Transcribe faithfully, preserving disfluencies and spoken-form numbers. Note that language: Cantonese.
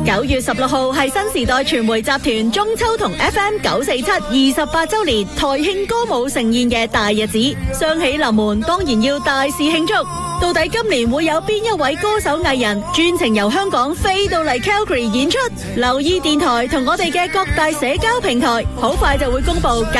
九月十六號係新時代傳媒集團中秋同 F M 九四七二十八周年台慶歌舞盛宴嘅大日子，雙喜臨門，當然要大肆慶祝。到底今年會有邊一位歌手藝人專程由香港飛到嚟 Calgary 演出？留意電台同我哋嘅各大社交平台，好快就會公布。